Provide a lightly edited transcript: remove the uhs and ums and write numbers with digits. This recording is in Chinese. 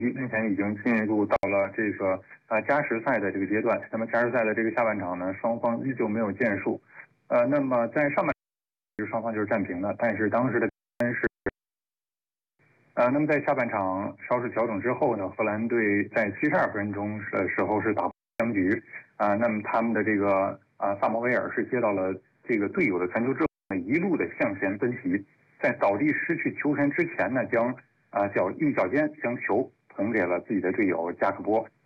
目前已经进入到了这个加时赛的这个阶段。那么加时赛的这个下半场呢，双方依旧没有建树。那么在上半场双方就是战平的，但是当时的分是那么在下半场稍事调整之后呢，荷兰队在72分钟的时候是打破僵局那么他们的这个萨摩维尔是接到了这个队友的传球之后，一路的向前奔袭，在倒地失去球权之前呢，用脚尖将球捅给了自己的队友加克波。